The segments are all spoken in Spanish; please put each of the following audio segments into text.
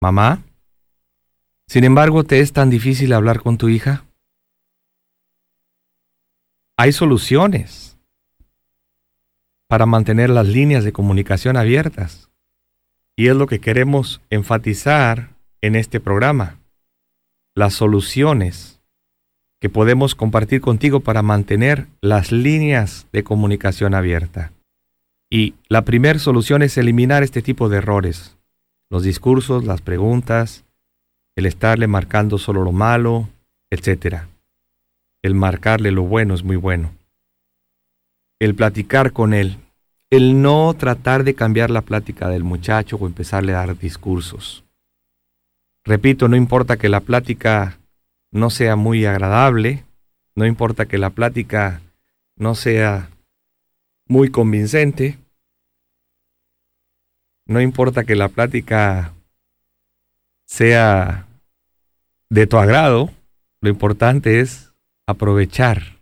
Mamá, sin embargo, ¿te es tan difícil hablar con tu hija? Hay soluciones para mantener las líneas de comunicación abiertas. Y es lo que queremos enfatizar en este programa. Las soluciones que podemos compartir contigo para mantener las líneas de comunicación abierta. Y la primera solución es eliminar este tipo de errores. Los discursos, las preguntas, el estarle marcando solo lo malo, etc. El marcarle lo bueno es muy bueno. El platicar con él. El no tratar de cambiar la plática del muchacho o empezarle a dar discursos. Repito, no importa que la plática no sea muy agradable, no importa que la plática no sea muy convincente, no importa que la plática sea de tu agrado, lo importante es aprovechar.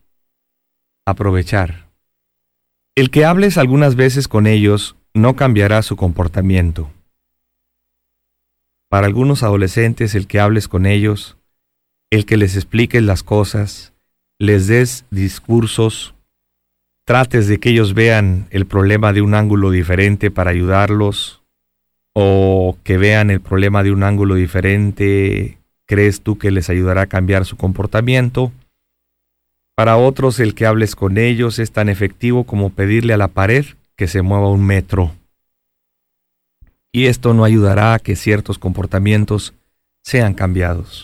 El que hables algunas veces con ellos no cambiará su comportamiento. Para algunos adolescentes, el que hables con ellos, el que les expliques las cosas, les des discursos, trates de que ellos vean el problema de un ángulo diferente para ayudarlos, o que vean el problema de un ángulo diferente, ¿crees tú que les ayudará a cambiar su comportamiento? Para otros, el que hables con ellos es tan efectivo como pedirle a la pared que se mueva 1 metro. Y esto no ayudará a que ciertos comportamientos sean cambiados.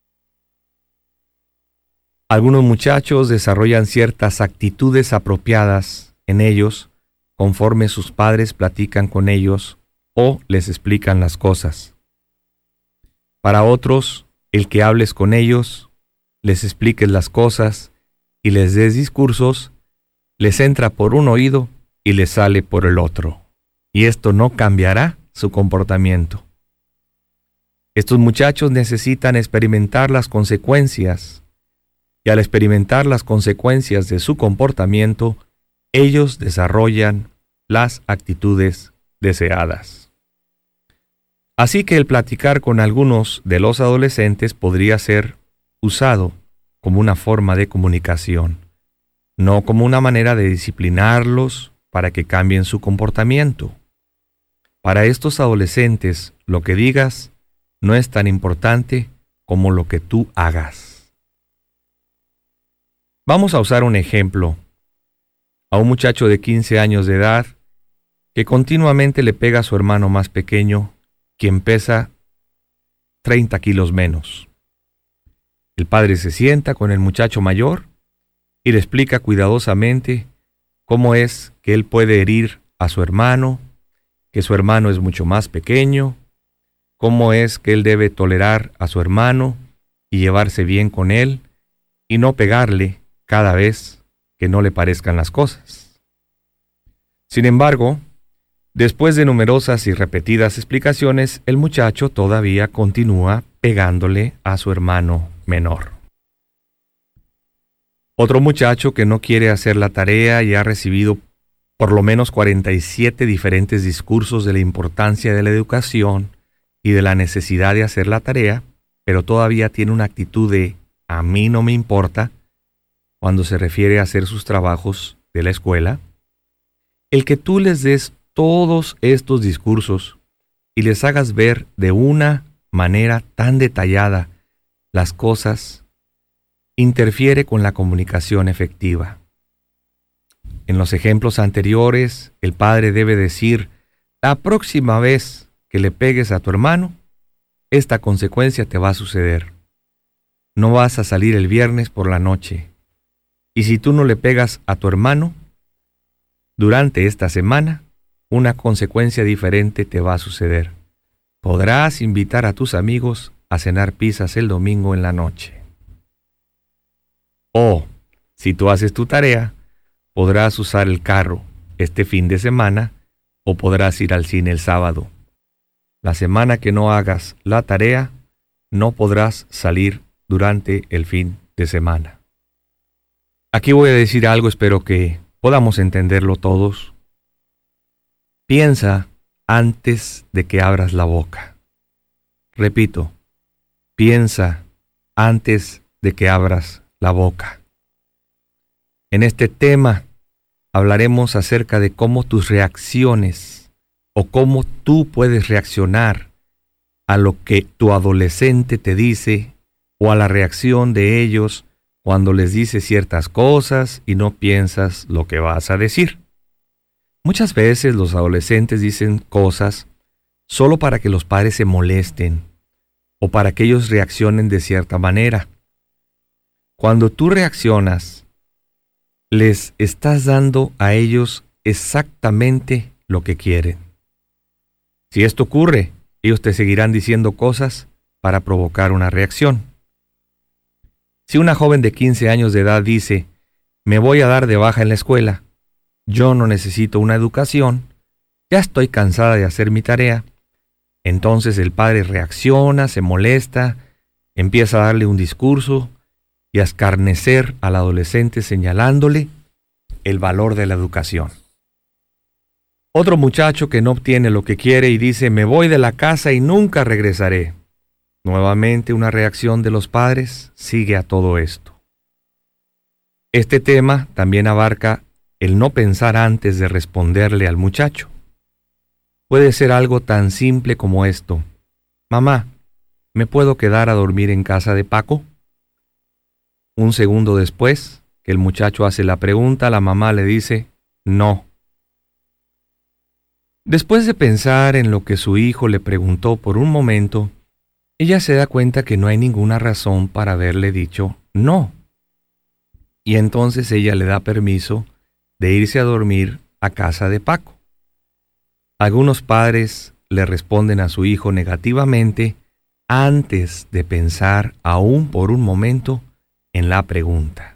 Algunos muchachos desarrollan ciertas actitudes apropiadas en ellos conforme sus padres platican con ellos o les explican las cosas. Para otros, el que hables con ellos, les expliques las cosas y les des discursos, les entra por un oído y les sale por el otro. Y esto no cambiará su comportamiento. Estos muchachos necesitan experimentar las consecuencias, y al experimentar las consecuencias de su comportamiento, ellos desarrollan las actitudes deseadas. Así que el platicar con algunos de los adolescentes podría ser usado como una forma de comunicación, no como una manera de disciplinarlos para que cambien su comportamiento. Para estos adolescentes, lo que digas no es tan importante como lo que tú hagas. Vamos a usar un ejemplo. A un muchacho de 15 años de edad que continuamente le pega a su hermano más pequeño, quien pesa 30 kilos menos. El padre se sienta con el muchacho mayor y le explica cuidadosamente cómo es que él puede herir a su hermano, que su hermano es mucho más pequeño, cómo es que él debe tolerar a su hermano y llevarse bien con él y no pegarle cada vez que no le parezcan las cosas. Sin embargo, después de numerosas y repetidas explicaciones, el muchacho todavía continúa pegándole a su hermano menor. Otro muchacho que no quiere hacer la tarea y ha recibido por lo menos 47 diferentes discursos de la importancia de la educación y de la necesidad de hacer la tarea, pero todavía tiene una actitud de "a mí no me importa" cuando se refiere a hacer sus trabajos de la escuela. El que tú les des todos estos discursos y les hagas ver de una manera tan detallada las cosas, interfiere con la comunicación efectiva. En los ejemplos anteriores, el padre debe decir: la próxima vez que le pegues a tu hermano, esta consecuencia te va a suceder. No vas a salir el viernes por la noche. Y si tú no le pegas a tu hermano, durante esta semana, una consecuencia diferente te va a suceder. Podrás invitar a tus amigos a cenar pizzas el domingo en la noche. O, si tú haces tu tarea, podrás usar el carro este fin de semana o podrás ir al cine el sábado. La semana que no hagas la tarea, no podrás salir durante el fin de semana. Aquí voy a decir algo, espero que podamos entenderlo todos. Piensa antes de que abras la boca. Repito, piensa antes de que abras la boca. En este tema hablaremos acerca de cómo tus reacciones o cómo tú puedes reaccionar a lo que tu adolescente te dice o a la reacción de ellos cuando les dices ciertas cosas y no piensas lo que vas a decir. Muchas veces los adolescentes dicen cosas solo para que los padres se molesten o para que ellos reaccionen de cierta manera. Cuando tú reaccionas, les estás dando a ellos exactamente lo que quieren. Si esto ocurre, ellos te seguirán diciendo cosas para provocar una reacción. Si una joven de 15 años de edad dice, me voy a dar de baja en la escuela, yo no necesito una educación, ya estoy cansada de hacer mi tarea, entonces el padre reacciona, se molesta, empieza a darle un discurso y a escarnecer al adolescente señalándole el valor de la educación. Otro muchacho que no obtiene lo que quiere y dice, me voy de la casa y nunca regresaré. Nuevamente una reacción de los padres sigue a todo esto. Este tema también abarca el no pensar antes de responderle al muchacho. Puede ser algo tan simple como esto. Mamá, ¿me puedo quedar a dormir en casa de Paco? Un segundo después, que el muchacho hace la pregunta, la mamá le dice, no. Después de pensar en lo que su hijo le preguntó por un momento, ella se da cuenta que no hay ninguna razón para haberle dicho no. Y entonces ella le da permiso de irse a dormir a casa de Paco. Algunos padres le responden a su hijo negativamente antes de pensar aún por un momento en la pregunta.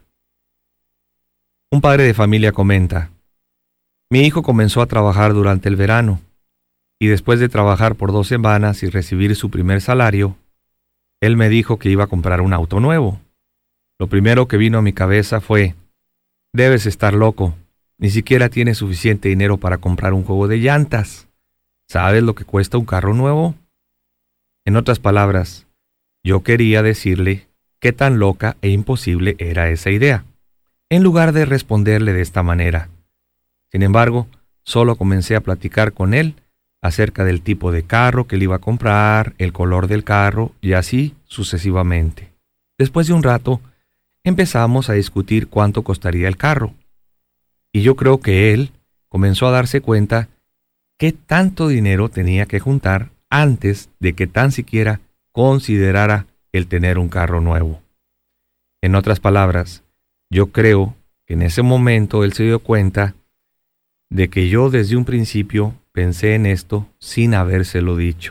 Un padre de familia comenta, mi hijo comenzó a trabajar durante el verano y después de trabajar por 2 semanas y recibir su primer salario, él me dijo que iba a comprar un auto nuevo. Lo primero que vino a mi cabeza fue, debes estar loco, ni siquiera tienes suficiente dinero para comprar un juego de llantas. ¿Sabes lo que cuesta un carro nuevo? En otras palabras, yo quería decirle qué tan loca e imposible era esa idea, en lugar de responderle de esta manera. Sin embargo, solo comencé a platicar con él acerca del tipo de carro que le iba a comprar, el color del carro y así sucesivamente. Después de un rato, empezamos a discutir cuánto costaría el carro. Y yo creo que él comenzó a darse cuenta qué tanto dinero tenía que juntar antes de que tan siquiera considerara el tener un carro nuevo. En otras palabras, yo creo que en ese momento él se dio cuenta de que yo desde un principio pensé en esto sin habérselo dicho.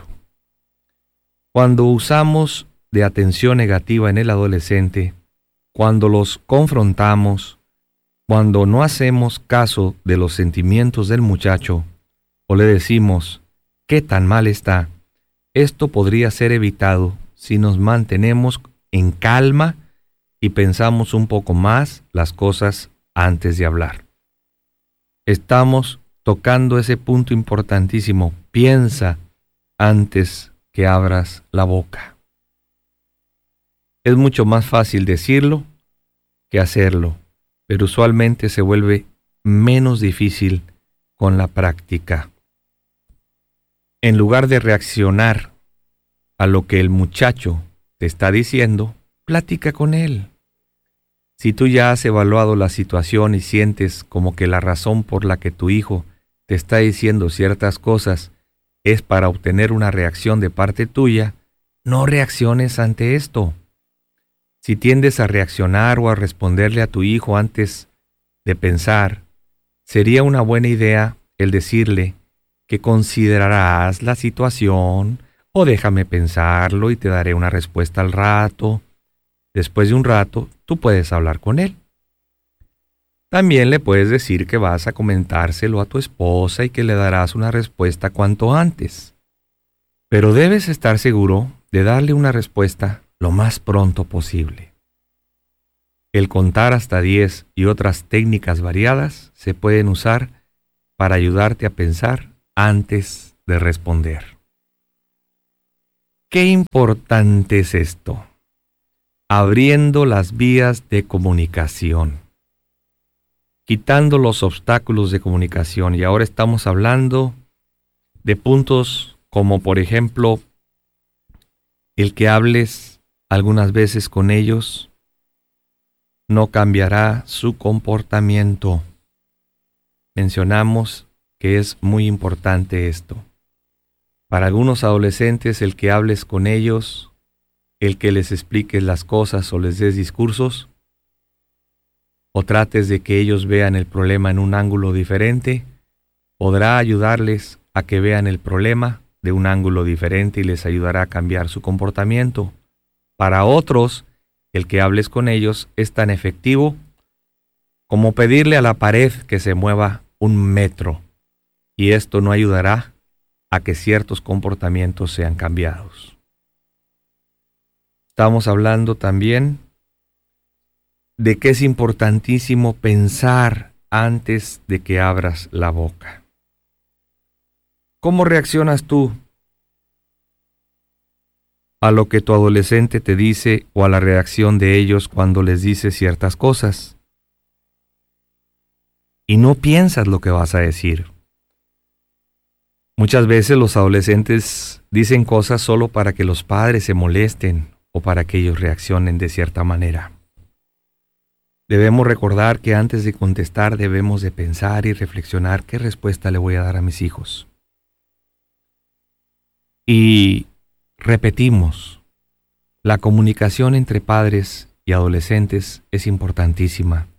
Cuando usamos de atención negativa en el adolescente, cuando los confrontamos, cuando no hacemos caso de los sentimientos del muchacho, o le decimos qué tan mal está, esto podría ser evitado si nos mantenemos en calma y pensamos un poco más las cosas antes de hablar. Estamos tocando ese punto importantísimo. Piensa antes que abras la boca. Es mucho más fácil decirlo que hacerlo, pero usualmente se vuelve menos difícil con la práctica. En lugar de reaccionar a lo que el muchacho te está diciendo, platica con él. Si tú ya has evaluado la situación y sientes como que la razón por la que tu hijo te está diciendo ciertas cosas es para obtener una reacción de parte tuya, no reacciones ante esto. Si tiendes a reaccionar o a responderle a tu hijo antes de pensar, sería una buena idea el decirle que considerarás la situación o déjame pensarlo y te daré una respuesta al rato. Después de un rato, tú puedes hablar con él. También le puedes decir que vas a comentárselo a tu esposa y que le darás una respuesta cuanto antes. Pero debes estar seguro de darle una respuesta lo más pronto posible. El contar hasta 10 y otras técnicas variadas se pueden usar para ayudarte a pensar antes de responder. Qué importante es esto. Abriendo las vías de comunicación, quitando los obstáculos de comunicación. Y ahora estamos hablando de puntos como, por ejemplo, el que hables algunas veces con ellos no cambiará su comportamiento. Mencionamos que es muy importante esto. Para algunos adolescentes, el que hables con ellos, el que les expliques las cosas o les des discursos, o trates de que ellos vean el problema en un ángulo diferente, podrá ayudarles a que vean el problema de un ángulo diferente y les ayudará a cambiar su comportamiento. Para otros, el que hables con ellos es tan efectivo como pedirle a la pared que se mueva 1 metro, y esto no ayudará a que ciertos comportamientos sean cambiados. Estamos hablando también de que es importantísimo pensar antes de que abras la boca. ¿Cómo reaccionas tú a lo que tu adolescente te dice o a la reacción de ellos cuando les dices ciertas cosas? Y no piensas lo que vas a decir. Muchas veces los adolescentes dicen cosas solo para que los padres se molesten o para que ellos reaccionen de cierta manera. Debemos recordar que antes de contestar debemos de pensar y reflexionar qué respuesta le voy a dar a mis hijos. Y repetimos, la comunicación entre padres y adolescentes es importantísima.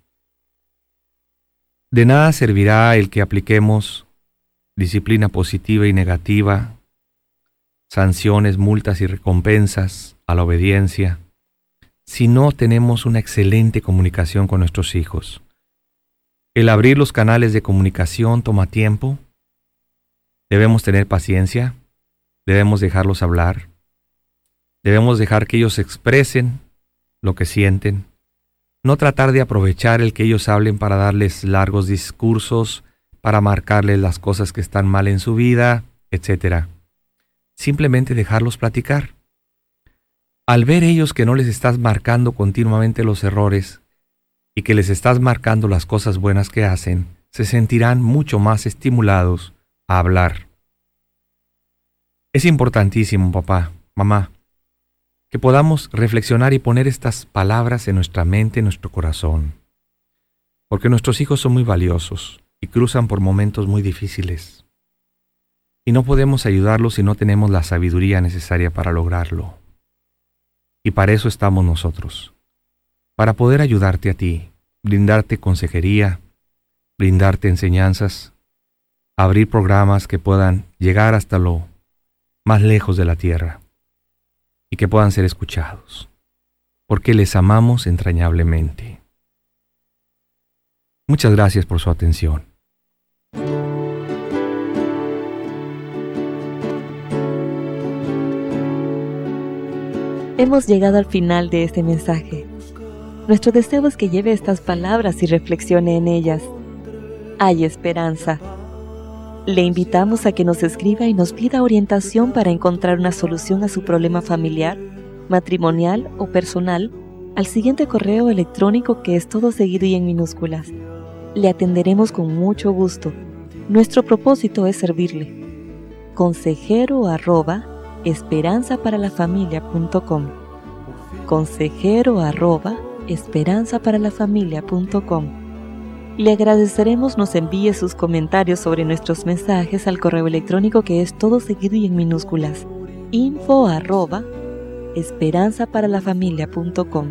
De nada servirá el que apliquemos disciplina positiva y negativa, sanciones, multas y recompensas a la obediencia, si no tenemos una excelente comunicación con nuestros hijos. El abrir los canales de comunicación toma tiempo. Debemos tener paciencia, debemos dejarlos hablar, debemos dejar que ellos expresen lo que sienten, no tratar de aprovechar el que ellos hablen para darles largos discursos, para marcarles las cosas que están mal en su vida, etc. Simplemente dejarlos platicar. Al ver ellos que no les estás marcando continuamente los errores y que les estás marcando las cosas buenas que hacen, se sentirán mucho más estimulados a hablar. Es importantísimo, papá, mamá, que podamos reflexionar y poner estas palabras en nuestra mente, en nuestro corazón, porque nuestros hijos son muy valiosos y cruzan por momentos muy difíciles. Y no podemos ayudarlos si no tenemos la sabiduría necesaria para lograrlo. Y para eso estamos nosotros, para poder ayudarte a ti, brindarte consejería, brindarte enseñanzas, abrir programas que puedan llegar hasta lo más lejos de la tierra y que puedan ser escuchados, porque les amamos entrañablemente. Muchas gracias por su atención. Hemos llegado al final de este mensaje. Nuestro deseo es que lleve estas palabras y reflexione en ellas. Hay esperanza. Le invitamos a que nos escriba y nos pida orientación para encontrar una solución a su problema familiar, matrimonial o personal al siguiente correo electrónico que es todo seguido y en minúsculas. Le atenderemos con mucho gusto. Nuestro propósito es servirle. consejero@esperanzaparalafamilia.com consejero@esperanzaparalafamilia.com. Le agradeceremos nos envíe sus comentarios sobre nuestros mensajes al correo electrónico que es todo seguido y en minúsculas, info@esperanzaparalafamilia.com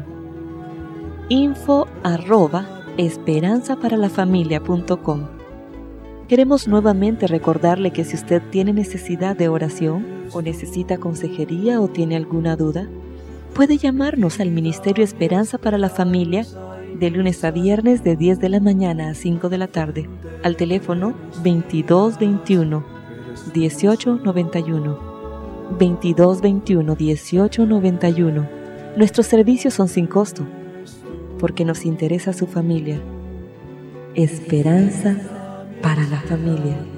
info@esperanzaparalafamilia.com. Queremos nuevamente recordarle que si usted tiene necesidad de oración o necesita consejería o tiene alguna duda, puede llamarnos al Ministerio Esperanza para la Familia de lunes a viernes de 10 de la mañana a 5 de la tarde al teléfono 2221-1891. 2221-1891. Nuestros servicios son sin costo, porque nos interesa su familia. Esperanza para la familia.